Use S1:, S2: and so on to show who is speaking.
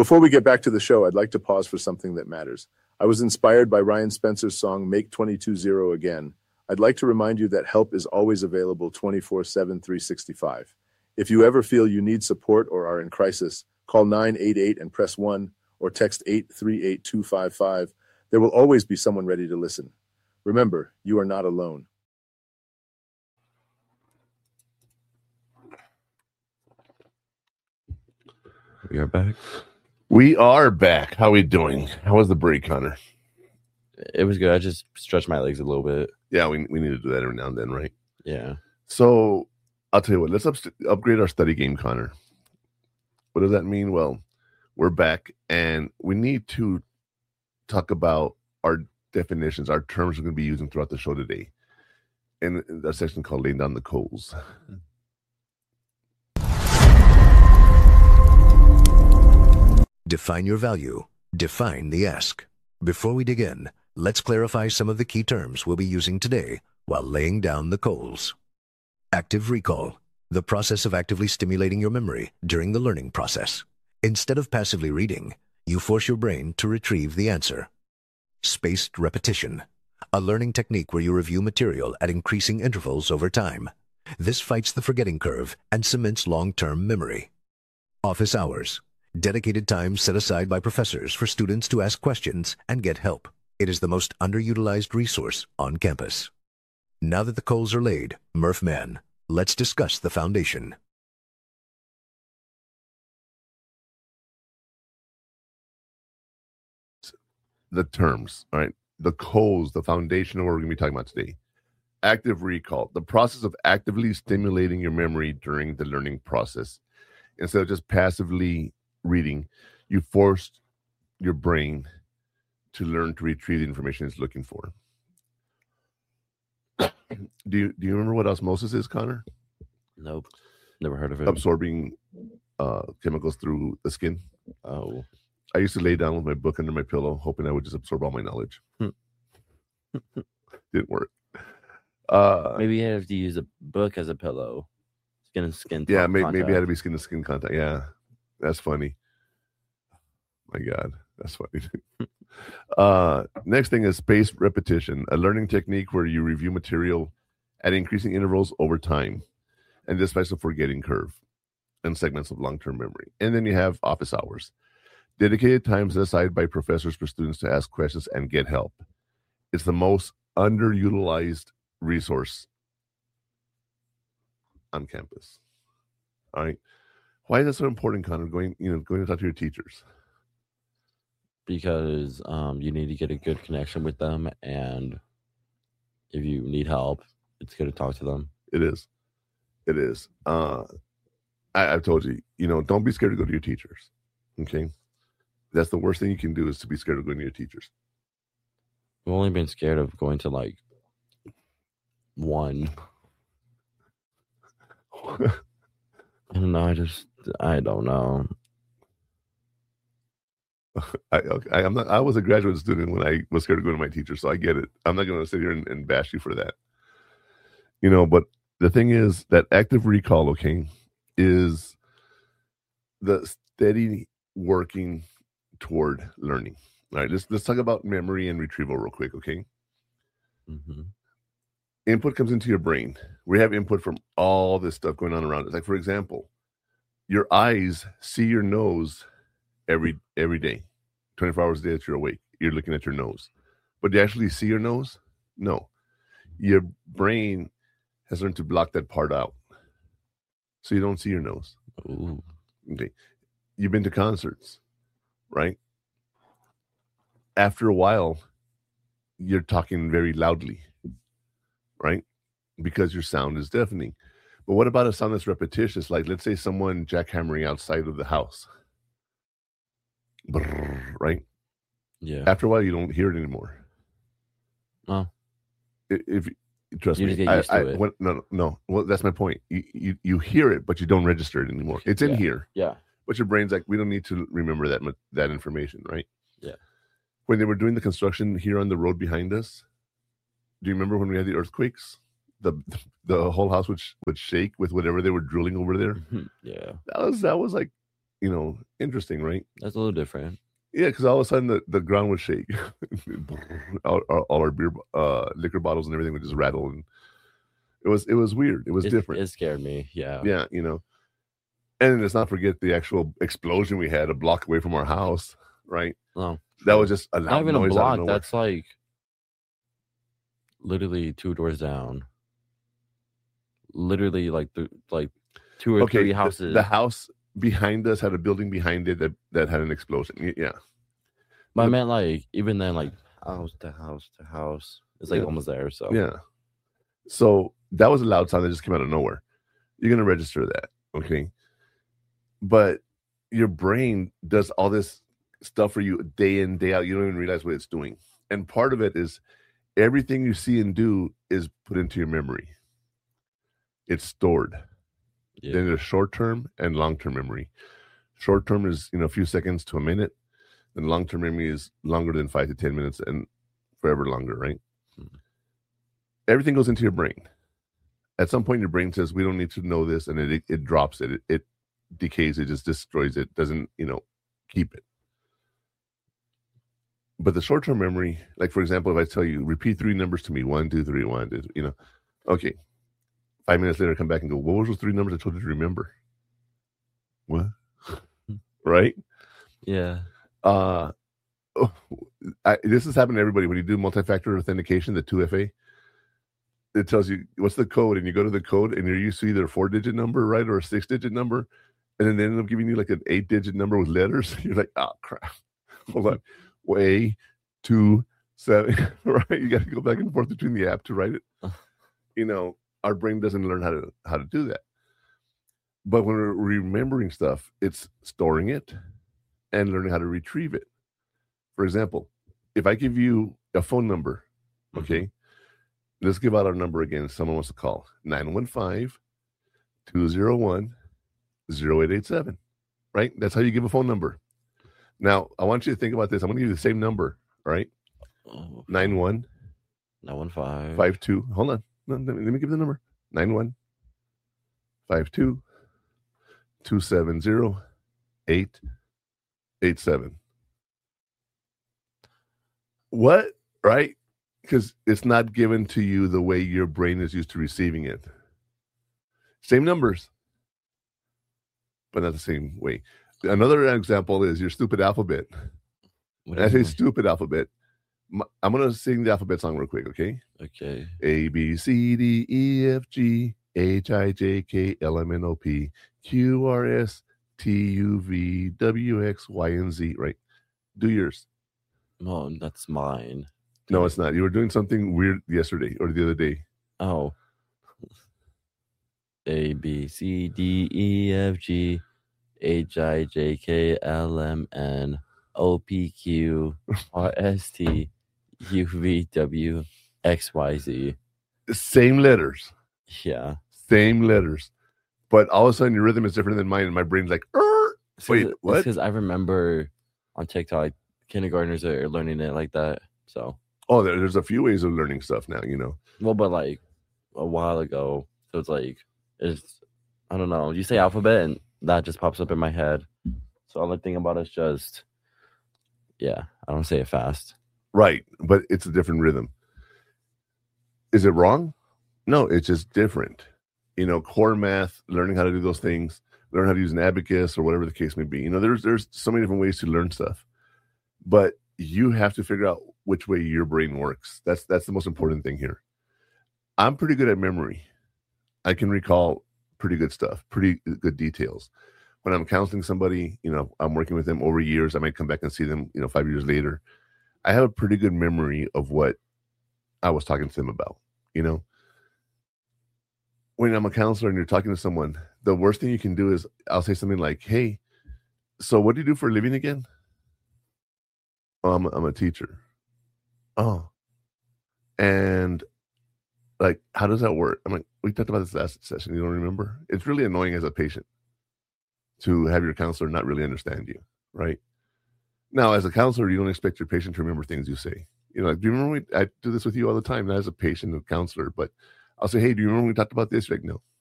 S1: Before we get back to the show, I'd like to pause for something that matters. I was inspired by Ryan Spencer's song, Make 22-0 Again. I'd like to remind you that help is always available 24/7, 365. If you ever feel you need support or are in crisis, call 988 and press 1 or text 838255. There will always be someone ready to listen. Remember, you are not alone.
S2: We are back.
S3: We are back. How are we doing? How was the break, Connor?
S2: It was good. I just stretched my legs a little bit.
S3: Yeah, we need to do that every now and then, right?
S2: Yeah.
S3: So I'll tell you what. Let's upgrade our study game, Connor. What does that mean? Well, we're back, and we need to talk about our definitions, our terms we're going to be using throughout the show today, in a section called Laying Down the Coals.
S4: Define your value. Define the ask. Before we dig in, let's clarify some of the key terms we'll be using today while laying down the coals. Active recall, the process of actively stimulating your memory during the learning process. Instead of passively reading, you force your brain to retrieve the answer. Spaced repetition, a learning technique where you review material at increasing intervals over time. This fights the forgetting curve and cements long-term memory. Office hours, dedicated time set aside by professors for students to ask questions and get help. It is the most underutilized resource on campus. Now that the coals are laid, Murph Man, let's discuss the foundation.
S3: The terms, all right? The coals, the foundation of what we're going to be talking about today. Active recall, the process of actively stimulating your memory during the learning process. Instead of just passively reading, you forced your brain to learn to retrieve the information it's looking for. Do you remember what osmosis is, Connor?
S2: Nope. Never heard of it.
S3: Absorbing chemicals through the skin.
S2: Oh.
S3: I used to lay down with my book under my pillow, hoping I would just absorb all my knowledge. Didn't work.
S2: Maybe you have to use a book as a pillow. Skin to skin.
S3: Yeah, maybe it had to be skin to skin contact. Yeah, that's funny. My God, that's funny. Next thing is spaced repetition, a learning technique where you review material at increasing intervals over time, and this fights the forgetting curve and segments of long-term memory. And then you have office hours, dedicated time set aside by professors for students to ask questions and get help. It's the most underutilized resource on campus. All right. Why is that so important, Connor? Going to talk to your teachers.
S2: Because you need to get a good connection with them, and if you need help, it's good to talk to them.
S3: It is. I've told you, don't be scared to go to your teachers. Okay. That's the worst thing you can do, is to be scared of going to your teachers.
S2: I've only been scared of going to like one. I don't know. I don't know.
S3: I was a graduate student when I was scared of going to my teacher, so I get it. I'm not going to sit here and bash you for that. But the thing is that active recall, okay, is the steady working toward learning. All right, let's talk about memory and retrieval real quick, okay?
S2: Mm-hmm.
S3: Input comes into your brain. We have input from all this stuff going on around us. Like, for example, your eyes see your nose every day, 24 hours a day that you're awake. You're looking at your nose. But do you actually see your nose? No. Your brain has learned to block that part out, so you don't see your nose.
S2: Ooh.
S3: Okay. You've been to concerts, right? After a while, you're talking very loudly, right? Because your sound is deafening. But what about a sound that's repetitious? Like, let's say someone jackhammering outside of the house. Brrr, right?
S2: Yeah.
S3: After a while, you don't hear it anymore.
S2: Oh.
S3: If trust
S2: You
S3: me,
S2: just get used to it.
S3: No. Well, that's my point. You hear it, but you don't register it anymore. It's in here.
S2: Yeah.
S3: But your brain's like, we don't need to remember that information, right?
S2: Yeah.
S3: When they were doing the construction here on the road behind us, do you remember when we had the earthquakes? The whole house would shake with whatever they were drilling over there.
S2: Yeah.
S3: That was like, interesting, right?
S2: That's a little different.
S3: Yeah, because all of a sudden the ground would shake. all our beer, liquor bottles and everything would just rattle, and it was weird. It was different.
S2: It scared me. Yeah.
S3: Yeah, and let's not forget the actual explosion we had a block away from our house, right?
S2: No,
S3: that was just a loud
S2: not even
S3: noise
S2: a block.
S3: out of nowhere.
S2: That's like literally 2 doors down. Literally like 2 or 3 houses.
S3: The house behind us had a building behind it that had an explosion. Yeah.
S2: But I meant like even then, like house to house to house. It's like almost there. So
S3: yeah. So that was a loud sound that just came out of nowhere. You're gonna register that, okay? But your brain does all this stuff for you day in, day out. You don't even realize what it's doing. And part of it is everything you see and do is put into your memory. It's stored.
S2: yeah.
S3: Then there's short-term and long-term memory. Short-term is, a few seconds to a minute. Then long-term memory is longer than 5 to 10 minutes and forever longer, right?
S2: Mm-hmm.
S3: Everything goes into your brain. At some point, your brain says, we don't need to know this, and it drops it. It decays, it just destroys it, doesn't, keep it. But the short-term memory, like, for example, if I tell you, repeat 3 numbers to me, 1, 2, 3, 1, 2, okay. 5 minutes later, come back and go, what was those 3 numbers I told you to remember? What? Right?
S2: Yeah.
S3: This has happened to everybody. When you do multi-factor authentication, the 2FA, it tells you what's the code, and you go to the code, and you're used to either a 4-digit number, right, or a 6-digit number, and then they end up giving you like an 8-digit number with letters. You're like, oh crap! Hold on, way 2 7, right? You got to go back and forth between the app to write it. Our brain doesn't learn how to do that. But when we're remembering stuff, it's storing it and learning how to retrieve it. For example, if I give you a phone number, okay, let's give out our number again. If someone wants to call 915-201-0887, right? That's how you give a phone number. Now, I want you to think about this. I'm going to give you the same number, all right? 91
S2: 915
S3: 52. Hold on. No, let me give the number. 91 52 270 887. What? Right? Because it's not given to you the way your brain is used to receiving it. Same numbers, but not the same way. Another example is your stupid alphabet. When I say stupid alphabet, I'm going to sing the alphabet song real quick, okay?
S2: Okay.
S3: A, B, C, D, E, F, G, H, I, J, K, L, M, N, O, P, Q, R, S, T, U, V, W, X, Y, and Z, right? Do yours.
S2: No, that's mine.
S3: No, it's not. You were doing something weird yesterday or the other day.
S2: Oh. A, B, C, D, E, F, G, H, I, J, K, L, M, N, O, P, Q, R, S, T, U, V, W, X, Y, Z.
S3: Same letters.
S2: Yeah.
S3: Same letters. But all of a sudden your rhythm is different than mine, and my brain's like, wait, what?
S2: Because I remember on TikTok, kindergartners are learning it like that. So.
S3: Oh, there's a few ways of learning stuff now,
S2: Well, but like a while ago, so it's like, I don't know. You say alphabet, and that just pops up in my head. So all I think about is just, I don't say it fast.
S3: Right, but it's a different rhythm. Is it wrong? No, it's just different. Core math, learning how to do those things, learn how to use an abacus or whatever the case may be. There's so many different ways to learn stuff. But you have to figure out which way your brain works. That's the most important thing here. I'm pretty good at memory. I can recall pretty good stuff, pretty good details. When I'm counseling somebody, I'm working with them over years. I might come back and see them, 5 years later. I have a pretty good memory of what I was talking to them about, When I'm a counselor and you're talking to someone, the worst thing you can do is I'll say something like, hey, so what do you do for a living again? Oh, I'm a teacher. Oh. And like, how does that work? I'm like, we talked about this last session. You don't remember? It's really annoying as a patient to have your counselor not really understand you, right? Now, as a counselor, you don't expect your patient to remember things you say. Like, do you remember I do this with you all the time, not as a patient and counselor, but I'll say, hey, do you remember when we talked about this? You're like, no.